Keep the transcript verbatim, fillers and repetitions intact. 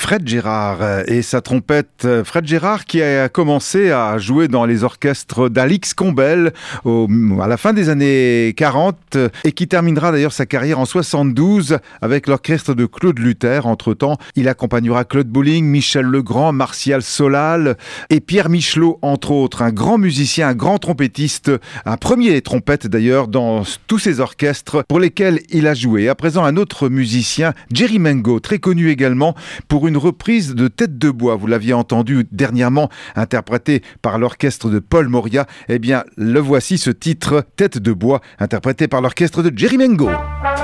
Fred Gérard et sa trompette. Fred Gérard qui a commencé à jouer dans les orchestres d'Alix Combel au, à la fin des années quarante et qui terminera d'ailleurs sa carrière en soixante-douze avec l'orchestre de Claude Luther. Entre-temps, il accompagnera Claude Bolling, Michel Legrand, Martial Solal et Pierre Michelot, entre autres. Un grand musicien, un grand trompettiste, un premier trompette d'ailleurs dans tous ces orchestres pour lesquels il a joué. À présent, un autre musicien, Jerry Mengo, très connu également pour une reprise de Tête de bois. Vous l'aviez entendu dernièrement interprété par l'orchestre de Paul Moria. Eh bien, le voici ce titre, Tête de bois, interprété par l'orchestre de Jerry Mengo.